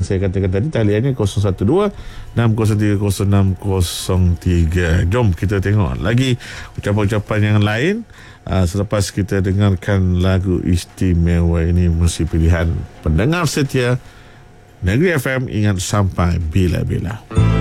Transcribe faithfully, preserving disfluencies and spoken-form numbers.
saya katakan tadi. Taliannya kosong satu dua enam kosong tiga kosong enam kosong tiga. Jom kita tengok lagi ucapan-ucapan yang lain uh, selepas kita dengarkan lagu istimewa ini. Mesti pilihan pendengar setia Negeri F M, ingat sampai bila-bila.